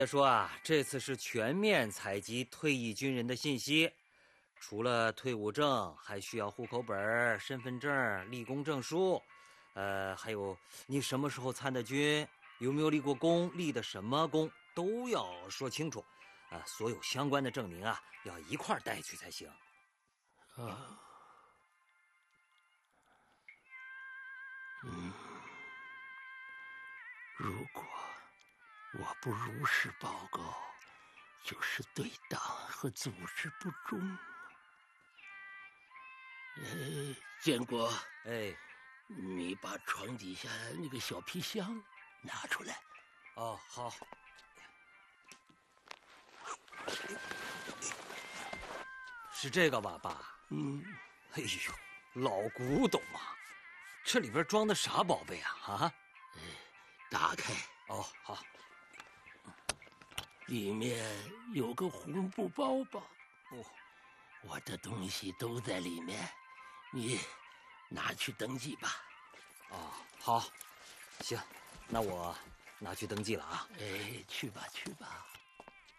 说啊，这次是全面采集退役军人的信息，除了退伍证，还需要户口本、身份证、立功证书，还有你什么时候参的军，有没有立过功，立的什么功，都要说清楚。所有相关的证明啊，要一块带去才行。 如果我不如实报告，就是对党和组织不忠。建国，你把床底下那个小皮箱拿出来。 哦，好。是这个吧，爸？哎呦，老古董啊！这里边装的啥宝贝啊？ 打开。 哦，好。 里面有个红布包包。 哦， 我的东西都在里面，你拿去登记吧。 哦，好，行，那我拿去登记了啊。 去吧去吧。